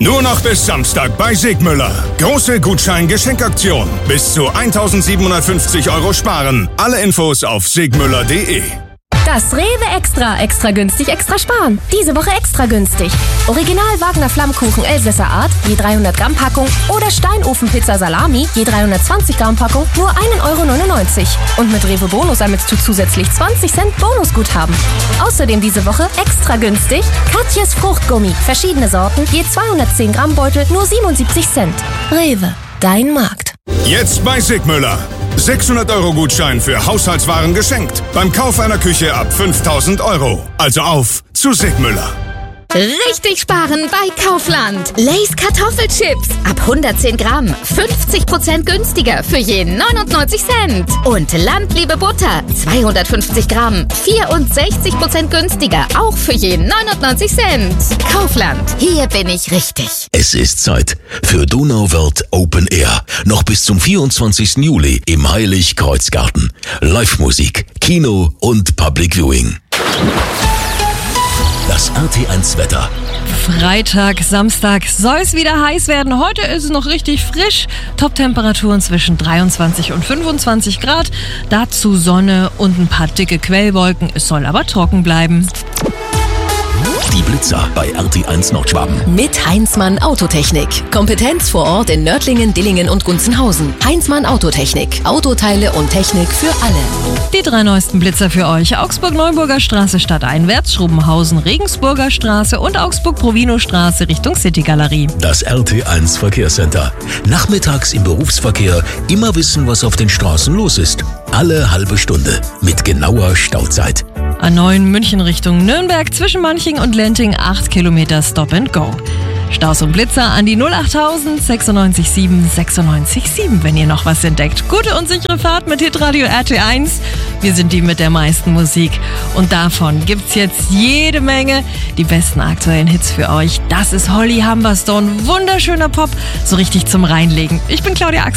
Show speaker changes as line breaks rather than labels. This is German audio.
Nur noch bis Samstag bei Sigmüller. Große Gutschein-Geschenkaktion. Bis zu 1.750 € sparen. Alle Infos auf sigmüller.de.
Das Rewe Extra günstig, extra sparen. Diese Woche extra günstig. Original Wagner Flammkuchen Elsässer Art, je 300 Gramm Packung oder Steinofenpizza Salami, je 320 Gramm Packung, nur 1,99 €. Und mit Rewe Bonus ermittelst du zusätzlich 20 Cent Bonusguthaben. Außerdem diese Woche extra günstig Katjes Fruchtgummi, verschiedene Sorten, je 210 Gramm Beutel, nur 77 Cent. Rewe, dein Markt.
Jetzt bei Sigmüller. 600 € Gutschein für Haushaltswaren geschenkt. Beim Kauf einer Küche ab 5.000 €. Also auf zu Sigmüller.
Richtig sparen bei Kaufland. Lay's Kartoffelchips ab 110 Gramm. 50% günstiger für je 99 Cent. Und Landliebe Butter 250 Gramm. 64% günstiger, auch für je 99 Cent. Kaufland, hier bin ich richtig.
Es ist Zeit für Donauwörth Open Air. Noch bis zum 24. Juli im Heilig-Kreuz-Garten. Live-Musik, Kino und Public Viewing. Das RT1-Wetter.
Freitag, Samstag soll es wieder heiß werden. Heute ist es noch richtig frisch. Top-Temperaturen zwischen 23 und 25 Grad. Dazu Sonne und ein paar dicke Quellwolken. Es soll aber trocken bleiben.
Die Blitzer bei RT1 Nordschwaben.
Mit Heinzmann Autotechnik. Kompetenz vor Ort in Nördlingen, Dillingen und Gunzenhausen. Heinzmann Autotechnik. Autoteile und Technik für alle.
Die 3 neuesten Blitzer für euch. Augsburg-Neuburger Straße stadteinwärts, Schrobenhausen, Regensburger Straße und Augsburg-Provino-Straße Richtung City-Galerie.
Das RT1 Verkehrscenter. Nachmittags im Berufsverkehr immer wissen, was auf den Straßen los ist. Alle halbe Stunde mit genauer Stauzeit.
A9 München Richtung Nürnberg zwischen Manching und Lenting 8 Kilometer Stop and Go. Staus und Blitzer an die 08000 967 967, wenn ihr noch was entdeckt. Gute und sichere Fahrt mit Hitradio RT1. Wir sind die mit der meisten Musik. Und davon gibt's jetzt jede Menge. Die besten aktuellen Hits für euch. Das ist Holly Humberstone. Wunderschöner Pop, so richtig zum Reinlegen. Ich bin Claudia Axel.